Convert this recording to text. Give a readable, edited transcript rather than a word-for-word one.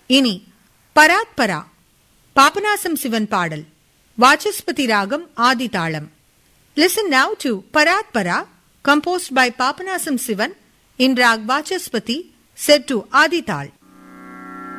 இனி பராத்பரா பாபநாசம் சிவன் பாடல். வாசஸ்பதி ராகம் ஆதி தாளம். Listen now to Paratpara, composed by Papanasam Sivan in Rag Vachaspati, set to Adi Tal.